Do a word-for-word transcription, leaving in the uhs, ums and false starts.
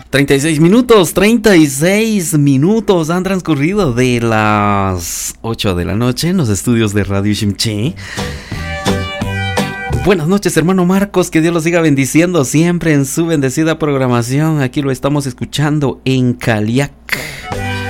treinta y seis minutos, treinta y seis minutos han transcurrido de las ocho de la noche en los estudios de Radio Ximché. Buenas noches, hermano Marcos, que Dios lo siga bendiciendo siempre en su bendecida programación. Aquí lo estamos escuchando en Caliac,